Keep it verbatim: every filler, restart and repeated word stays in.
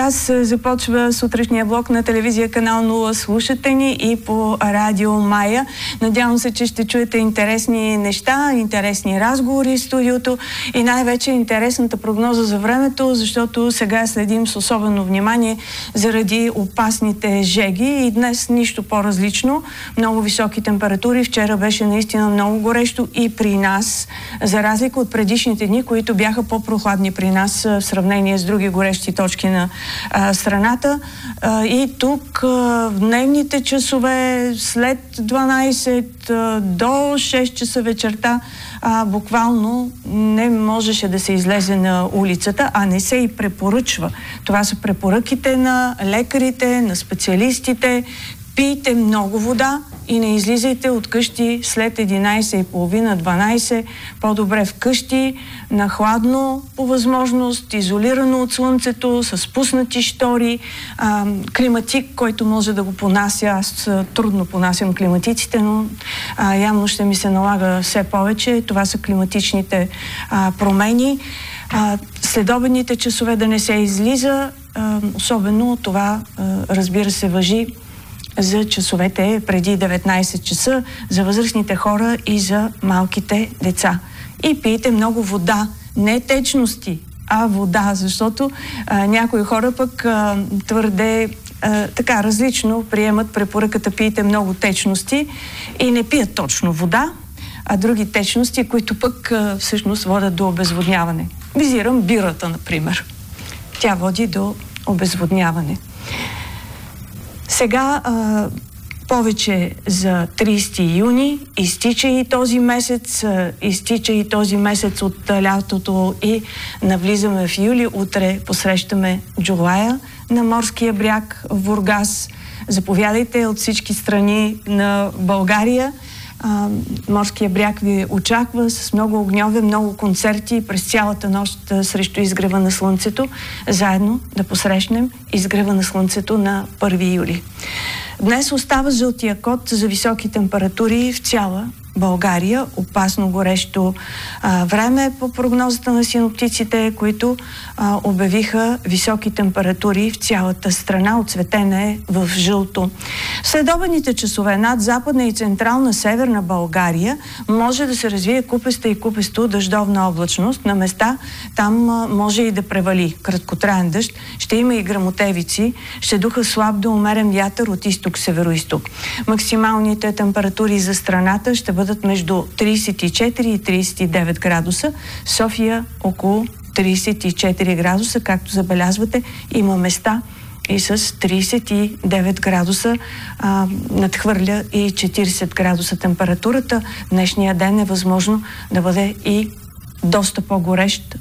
час започва сутрешния блок на телевизия Канал нула. Слушате ни и по радио Мая. Надявам се, че ще чуете интересни неща, интересни разговори в студиото и най-вече интересната прогноза за времето, защото сега следим с особено внимание заради опасните жеги и днес нищо по-различно. Много високи температури. Вчера беше наистина много горещо и при нас, за разлика от предишните дни, които бяха по-прохладни при нас в сравнение с други горещи точки на а, страната. А, и тук а, в дневните часове след дванайсет а, до шест часа вечерта а, буквално не можеше да се излезе на улицата, а не се и препоръчва. Това са препоръките на лекарите, на специалистите. Пийте много вода и не излизайте от къщи след единайсет и половина, дванайсет. По-добре вкъщи, на хладно по възможност, изолирано от слънцето, с пуснати штори, а, климатик, който може да го понася. Аз трудно понасям климатиците, но а, явно ще ми се налага все повече. Това са климатичните а, промени. А, следобедните часове да не се излиза, а, особено това, а, разбира се, важи за часовете преди деветнайсет часа, за възрастните хора и за малките деца. И пийте много вода, не течности, а вода, защото а, някои хора пък а, твърде а, така различно приемат препоръката пийте много течности и не пият точно вода, а други течности, които пък а, всъщност водят до обезводняване. Визирам бирата, например. Тя води до обезводняване. Сега а, повече за трийсети юни, изтича и този месец, а, изтича и този месец от а, лятото и навлизаме в юли. Утре посрещаме Джулая на морския бряг в Бургас. Заповядайте от всички страни на България. А, морския бряг ви очаква с много огньове, много концерти през цялата нощ а, срещу изгрева на слънцето. Заедно да посрещнем изгрева на слънцето на първи юли. Днес остава жълтия код за високи температури в цяла България. Опасно горещо а, време по прогнозата на синоптиците, които а, обявиха високи температури в цялата страна. Оцветена е в жълто. В следобедните часове над западна и централна северна България може да се развие купеста и купесто дъждовна облачност. На места там а, може и да превали краткотраен дъжд. Ще има и гръмотевици. Ще духа слаб до умерен вятър от изток-североизток. Максималните температури за страната ще бъдат бъдат между трийсет и четири и трийсет и девет градуса. София около трийсет и четири градуса, както забелязвате, има места и с трийсет и девет градуса, а, надхвърля и четирийсет градуса температурата. Днешния ден е възможно да бъде и доста по-горещ